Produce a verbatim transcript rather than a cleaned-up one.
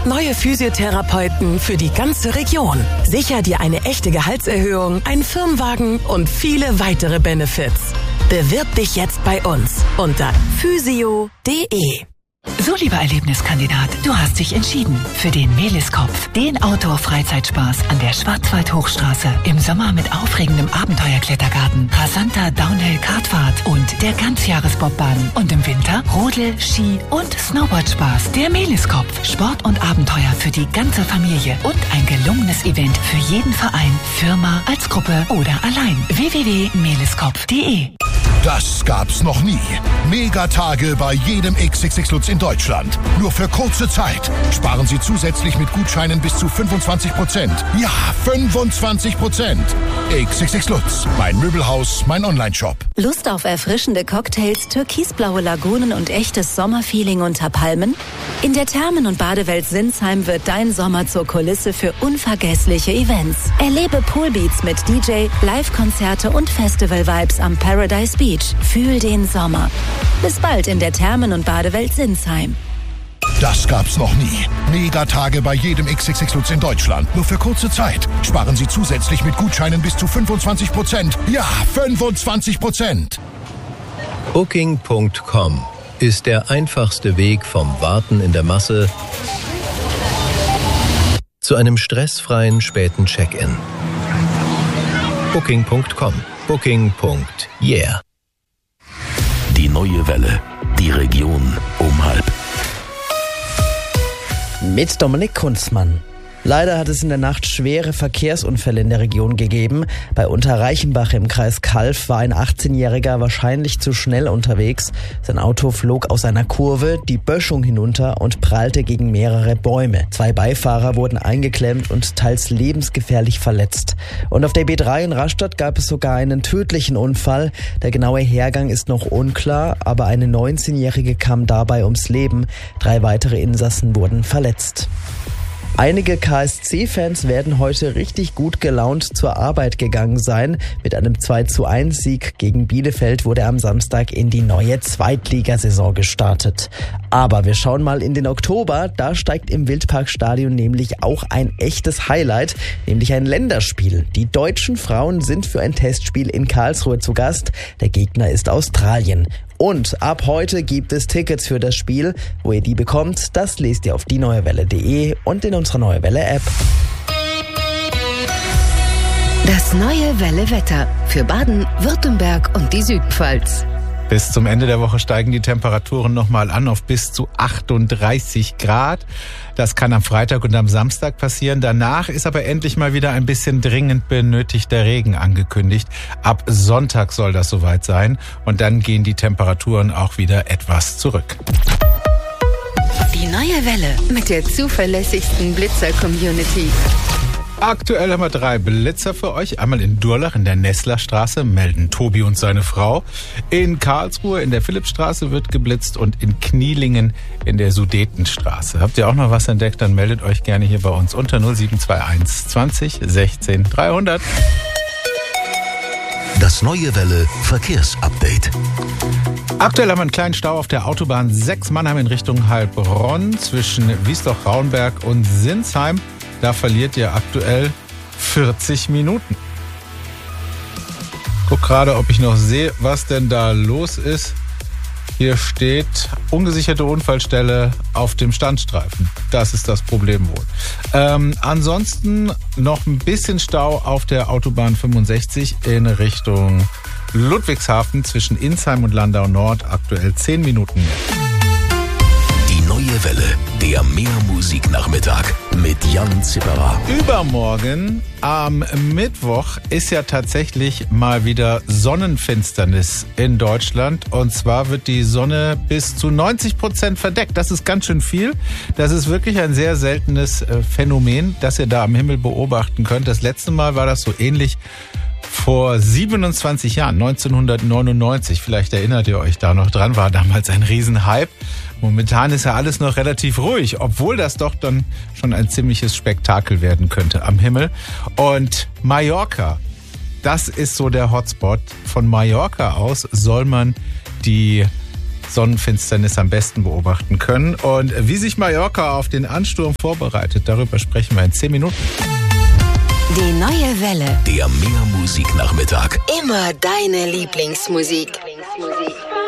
neue Physiotherapeuten für die ganze Region. Sicher dir eine echte Gehaltserhöhung, einen Firmenwagen und viele weitere Benefits. Bewirb dich jetzt bei uns unter physio punkt de. So, lieber Erlebniskandidat, du hast dich entschieden für den Meliskopf, den Outdoor-Freizeitspaß an der Schwarzwald-Hochstraße. Im Sommer mit aufregendem Abenteuerklettergarten, rasanter Downhill-Kartfahrt und der Ganzjahresbobbahn. Und im Winter Rodel-, Ski- und Snowboardspaß. Der Meliskopf, Sport und Abenteuer für die ganze Familie und ein gelungenes Event für jeden Verein, Firma, als Gruppe oder allein. w w w punkt meliskopf punkt de. Das gab's noch nie. Megatage bei jedem X X X Lutz in Deutschland. Nur für kurze Zeit. Sparen Sie zusätzlich mit Gutscheinen bis zu fünfundzwanzig Prozent. Ja, fünfundzwanzig Prozent. X X X Lutz. Mein Möbelhaus, mein Onlineshop. Lust auf erfrischende Cocktails, türkisblaue Lagunen und echtes Sommerfeeling unter Palmen? In der Thermen- und Badewelt Sinsheim wird dein Sommer zur Kulisse für unvergessliche Events. Erlebe Poolbeats mit D J, Live-Konzerte und Festival-Vibes am Paradise Beach. Fühl den Sommer. Bis bald in der Thermen- und Badewelt Sinsheim. Das gab's noch nie. Megatage bei jedem X X X Lutz in Deutschland. Nur für kurze Zeit. Sparen Sie zusätzlich mit Gutscheinen bis zu fünfundzwanzig Prozent. Ja, fünfundzwanzig Prozent. Booking Punkt com ist der einfachste Weg vom Warten in der Masse zu einem stressfreien späten Check-in. Booking Punkt com. Booking. Yeah. Die neue Welle. Die Region um halb. Mit Dominik Kunzmann. Leider hat es in der Nacht schwere Verkehrsunfälle in der Region gegeben. Bei Unterreichenbach im Kreis Calw war ein achtzehnjähriger wahrscheinlich zu schnell unterwegs. Sein Auto flog aus einer Kurve die Böschung hinunter und prallte gegen mehrere Bäume. Zwei Beifahrer wurden eingeklemmt und teils lebensgefährlich verletzt. Und auf der B drei in Rastatt gab es sogar einen tödlichen Unfall. Der genaue Hergang ist noch unklar, aber eine neunzehnjährige kam dabei ums Leben. Drei weitere Insassen wurden verletzt. Einige K S C-Fans werden heute richtig gut gelaunt zur Arbeit gegangen sein. Mit einem zwei zu eins Sieg gegen Bielefeld wurde am Samstag in die neue Zweitligasaison gestartet. Aber wir schauen mal in den Oktober. Da steigt im Wildparkstadion nämlich auch ein echtes Highlight, nämlich ein Länderspiel. Die deutschen Frauen sind für ein Testspiel in Karlsruhe zu Gast. Der Gegner ist Australien. Und ab heute gibt es Tickets für das Spiel. Wo ihr die bekommt, das lest ihr auf die neue welle punkt de und in unserer Neue Welle App. Das Neue Welle Wetter für Baden, Württemberg und die Südpfalz. Bis zum Ende der Woche steigen die Temperaturen nochmal an auf bis zu achtunddreißig Grad. Das kann am Freitag und am Samstag passieren. Danach ist aber endlich mal wieder ein bisschen dringend benötigter Regen angekündigt. Ab Sonntag soll das soweit sein. Und dann gehen die Temperaturen auch wieder etwas zurück. Die Neue Welle mit der zuverlässigsten Blitzer-Community. Aktuell haben wir drei Blitzer für euch. Einmal in Durlach in der Nesslerstraße melden Tobi und seine Frau. In Karlsruhe in der Philippstraße wird geblitzt und in Knielingen in der Sudetenstraße. Habt ihr auch noch was entdeckt, dann meldet euch gerne hier bei uns unter null sieben zwei eins zwanzig sechzehn dreihundert. Das Neue Welle Verkehrsupdate. Aktuell haben wir einen kleinen Stau auf der Autobahn sechs Mannheim in Richtung Heilbronn zwischen Wiesloch-Raunberg und Sinsheim. Da verliert ihr aktuell vierzig Minuten. Guck gerade, ob ich noch sehe, was denn da los ist. Hier steht ungesicherte Unfallstelle auf dem Standstreifen. Das ist das Problem wohl. Ähm, ansonsten noch ein bisschen Stau auf der Autobahn fünfundsechzig in Richtung Ludwigshafen zwischen Insheim und Landau Nord. Aktuell zehn Minuten mehr. Die Neue Welle, der Meermusiknachmittag mit Jan Zipperer. Übermorgen am Mittwoch ist ja tatsächlich mal wieder Sonnenfinsternis in Deutschland. Und zwar wird die Sonne bis zu neunzig Prozent verdeckt. Das ist ganz schön viel. Das ist wirklich ein sehr seltenes Phänomen, das ihr da am Himmel beobachten könnt. Das letzte Mal war das so ähnlich vor siebenundzwanzig Jahren, neunzehnhundertneunundneunzig. Vielleicht erinnert ihr euch da noch dran, war damals ein Riesenhype. Momentan ist ja alles noch relativ ruhig, obwohl das doch dann schon ein ziemliches Spektakel werden könnte am Himmel. Und Mallorca, das ist so der Hotspot. Von Mallorca aus soll man die Sonnenfinsternis am besten beobachten können. Und wie sich Mallorca auf den Ansturm vorbereitet, darüber sprechen wir in zehn Minuten. Die neue Welle. Der Meermusiknachmittag. Immer deine Lieblingsmusik. Lieblingsmusik.